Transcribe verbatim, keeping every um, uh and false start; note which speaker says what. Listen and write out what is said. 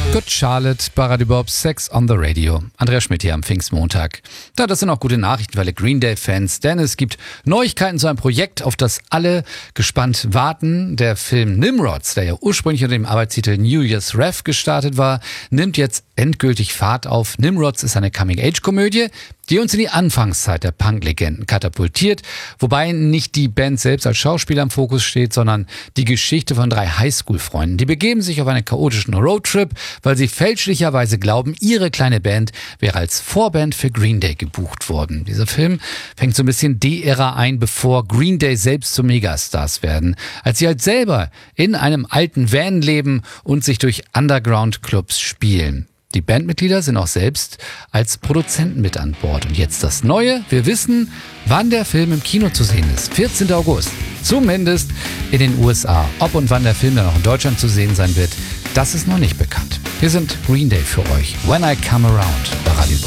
Speaker 1: Good Charlotte, Baradi Bob, Sex on the Radio. Andreas Schmidt hier am Pfingstmontag. Da, das sind auch gute Nachrichten für alle Green Day-Fans, denn es gibt Neuigkeiten zu einem Projekt, auf das alle gespannt warten. Der Film Nimrods, der ja ursprünglich unter dem Arbeitstitel New Year's Rev gestartet war, nimmt jetzt endgültig Fahrt auf. Nimrods ist eine Coming-Age-Komödie, die uns in die Anfangszeit der Punk-Legenden katapultiert, wobei nicht die Band selbst als Schauspieler im Fokus steht, sondern die Geschichte von drei Highschool-Freunden. Die begeben sich auf einen chaotischen Roadtrip, weil sie fälschlicherweise glauben, ihre kleine Band wäre als Vorband für Green Day gebucht worden. Dieser Film fängt so ein bisschen die Ära ein, bevor Green Day selbst zu Megastars werden, als sie halt selber in einem alten Van leben und sich durch Underground-Clubs spielen. Die Bandmitglieder sind auch selbst als Produzenten mit an Bord. Und jetzt das Neue. Wir wissen, wann der Film im Kino zu sehen ist. vierzehnten August. Zumindest in den U S A. Ob und wann der Film dann auch in Deutschland zu sehen sein wird, das ist noch nicht bekannt. Wir sind Green Day für euch. When I Come Around bei Radio Bob.